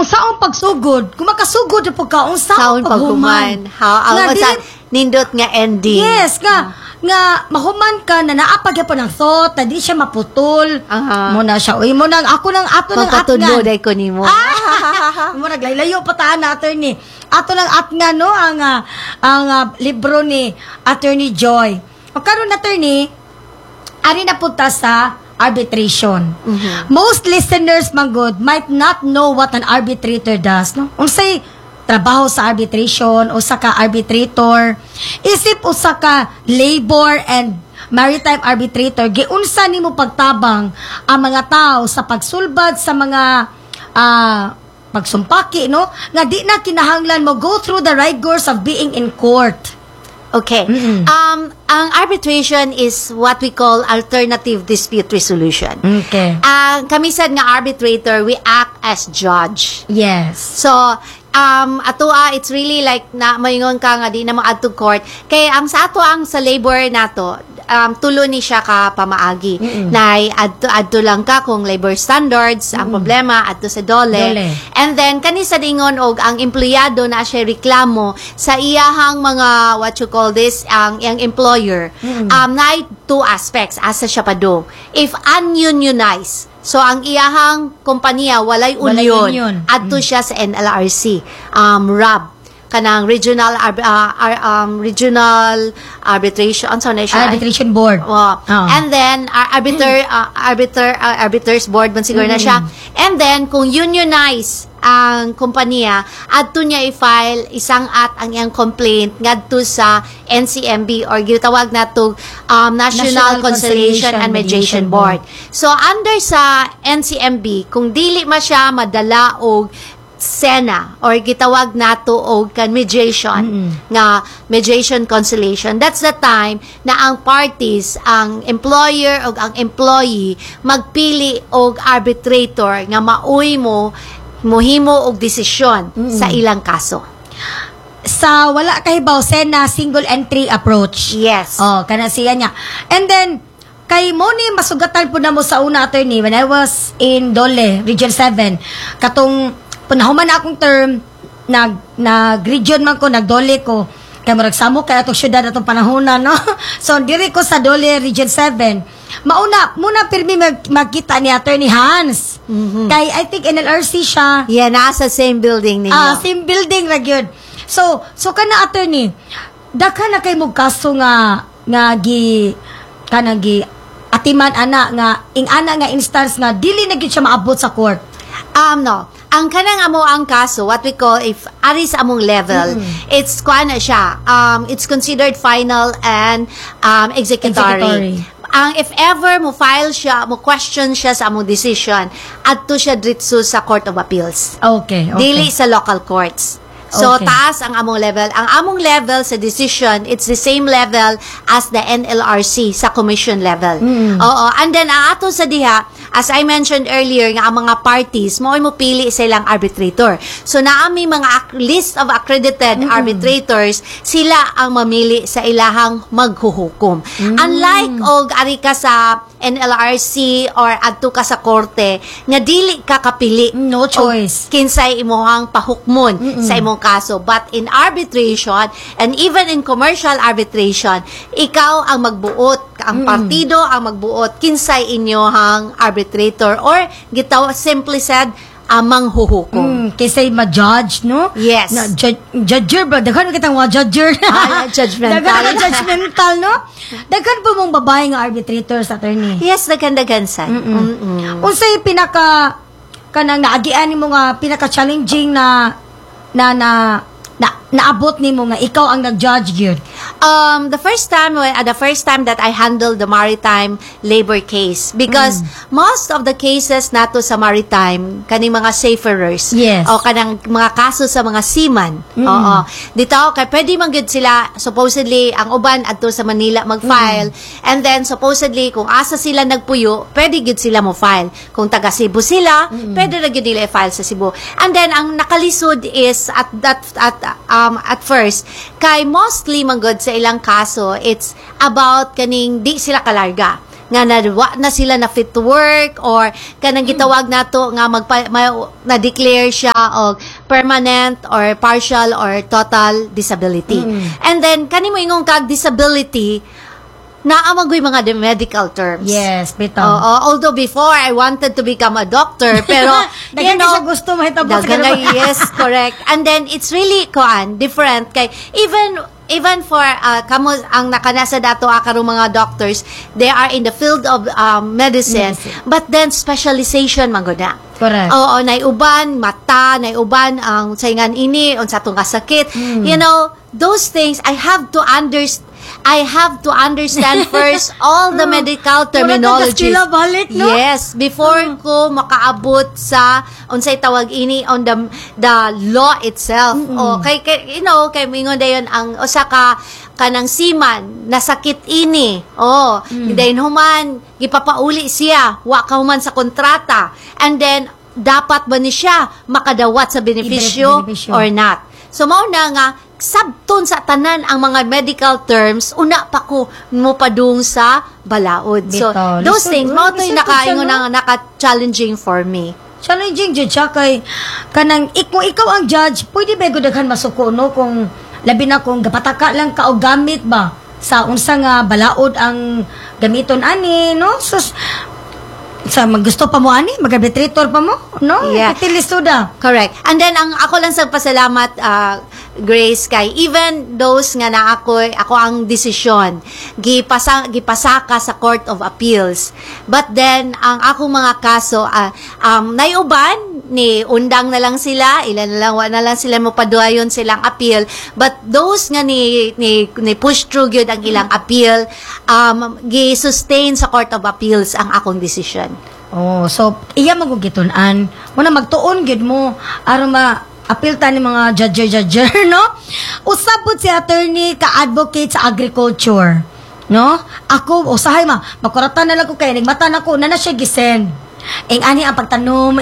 unsaong pagsugod, kung makasugod po ka, unsaong paghuman. Ang nindot nga ending. Yes, nga mahuman ka na naapagyapon ng thought, na di siya maputol. Muna siya, uy, muna, ako nang ato ng atngan. Papatudlo ko ni mo. Muna, naglaylayo pa taan na, attorney. Ato ng atngan, no, ang libro ni Attorney Joy. O karon attorney, ari na punta sa arbitration. Most listeners, manggod, might not know what an arbitrator does, no? Unsay trabaho sa arbitration, usa ka arbitrator, isip usa ka labor and maritime arbitrator, giunsa nimo pagtabang ang mga tao sa pagsulbad sa mga pagsumpaki, no? Nga di na kinahanglan mo go through the rigors of being in court. Okay. Ang arbitration is what we call alternative dispute resolution. Okay. Kami sad nga arbitrator, we act as judge. Yes. So, it's really like na mayingon ka nga di na maadto court. Kay ang sa ato ang sa labor nato, tulo ni siya ka pamaagi. Nay adto lang ka kung labor standards, ang problema adto sa dole. And then kani sa dingon og ang empleyado na siya reklamo sa iyahang mga what you call this ang iyang employer. Nay two aspects asa siya pado. If ununionized, so, ang iyahang kompanya, walay union. Adto siya sa NLRC. RAB. Kanang regional arbitration. Ano na siya? Arbitration board. And then, arbiters board man siguro na siya. And then, kung unionize ang kompanya, adto niya i-file isang ang iyang complaint ngadto sa NCMB or gitawag nato National Conciliation and Mediation Board. So under sa NCMB, kung dili ma siya madala og SENA or gitawag nato og mediation nga mediation conciliation, that's the time na ang parties, ang employer og ang employee magpili og arbitrator nga mauy mohimo og desisyon sa ilang kaso. Sa wala kahibaw, SENA, single entry approach. Yes. Kana siya niya. And then, kay mo ni masugatan po na mo sa una, attorney, when I was in Dole, Region 7, katong punahuman na akong term, nag-region man ko, nag-Dole ko, kaya maragsamo kaya itong syudad atong panahona, no? So, diri ko sa Dole, Region 7, muna pirmi magkita ni Attorney Hans. Kay, I think, NLRC siya. Yeah, nasa same building ninyo. Same building, ragyod. So kana attorney, daka na kay mo kaso nga atiman nga instance nga dili na gyud siya maabot sa court. No. Ang kanang ang kaso, what we call if aris among level, it's kuana siya. It's considered final and executory. If ever mo file siya, mo question siya sa among decision, adto siya dritso sa Court of Appeals. Okay. Dili sa local courts. So, taas ang among level. Ang among level sa decision, it's the same level as the NLRC sa commission level. Oo. And then, ang ato sa diha, as I mentioned earlier, nga ang mga parties, mo pili sa ilang arbitrator. So, naami mga list of accredited arbitrators, sila ang mamili sa ilahang maghuhukom. Unlike ari ka sa NLRC or adto ka sa korte, nga dili ka kapili. No choice. Kinsay imuhang pahukmon sa imong kaso. But in arbitration, and even in commercial arbitration, ikaw ang magbuot, ang partido ang magbuot, kinsay inyohang arbitrator, or simply said, amang huhukom. Kisay ma-judge, no? Yes. Judger ba? Daghan kitang mga judger. Judgmental. Daghan judgmental, no? Daghan po mong babae nga arbitrators, attorney. Yes, daghan sa. Unsay kanang naagian mo nga pinaka-challenging na naabot nimo nga ikaw ang nag-judge gyud? The first time that I handled the maritime labor case, because most of the cases nato sa maritime kaning mga seafarers, yes, o kanang mga kaso sa mga seaman, dito kay pwede man gyud sila, supposedly ang uban adto sa Manila mag-file, and then supposedly kung asa sila nagpuyo, pwede gyud sila mo file. Kung taga Cebu sila, pwede ra gyud nila i-file sa Cebu. And then ang nakalisod is at first, kay mostly manggod sa ilang kaso, it's about kaning di sila kalarga. nga na sila na fit to work or kanang gitawag nato nga na-declare siya og permanent or partial or total disability. And then kani mo ingong kag disability naamagoy mga medical terms. Yes, bitaw. Although before I wanted to become a doctor, pero Dagan siya gusto mahitabo sa kanila. yes, correct. And then it's really different kay even for kamo ang nakanasa dato karong mga doctors, they are in the field of medicine, but then specialization man gud na. Correct. Oo, naiuban mata, naiuban ang saingan ini unsa tong kasakit. You know, those things I have to understand first all the medical terminologies. Balik, no? Yes, before ko makaabot sa unsay tawag ini on the law itself. Kay kay mingon dayon ang usa ka kanang seaman nasakit ini. Dayon human gipapauli siya, wa ka human sa kontrata. And then dapat ba ni siya makadawat sa benepisyo or not? So mao na nga sabton sa tanan ang mga medical terms, una pa ko mo padung sa balaod. So, those things, mo to'y nakaingon ang naka-challenging for me. Challenging jud siya kay kanang kung ikaw ang judge, pwede ba daghan masuko no kung labi na kung gapataka lang ka og gamit ba sa unsa nga balaod ang gamiton ani no? So sa gusto pa mo ani, mag-arbitrator pa mo, no? Yeah. Itilisuda. Correct. And then ang ako lang sa pasalamat Grace kay even those nga na ako ang desisyon gipasaka sa Court of Appeals. But then ang akong mga kaso naiuban ni undang na lang sila, ilan na lang wa na lang sila mopaduayon silang appeal. But those nga ni push through gyud ang ilang appeal, gi-sustain sa Court of Appeals ang akong desisyon. So iya magugitun-an. Muna magtuon gyud mo aron appeal ta ni mga judge, no? Usabot si attorney ka-advocate sa agriculture, no? Ako, usahay makuratan na lang ko kay nagmata na ko, na siya gisend. Ani ang pagtanom,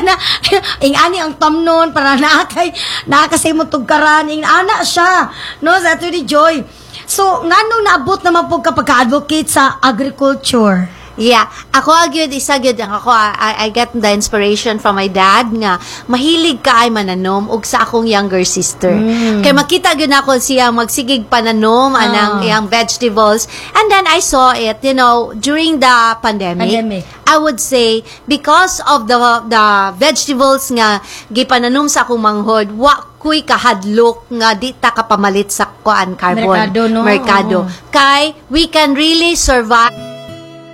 ani ang tamnon, para nakakasay mo tugkaran, ana siya, no? Sa attorney Joy. So, nganong naabot naman po kapag ka-advocate sa agriculture? Yeah, ako isa gyud ako I get the inspiration from my dad nga mahilig ka ay mananom ug sa akong younger sister. Kay makita gyud ako siya magsigig pananom anang iyang vegetables, and then I saw it, during the pandemic. I would say because of the vegetables nga gipananom sa akong manghod, wa kuy kahadlok nga di ta kapamalit sa carbon merkado, no? Kay we can really survive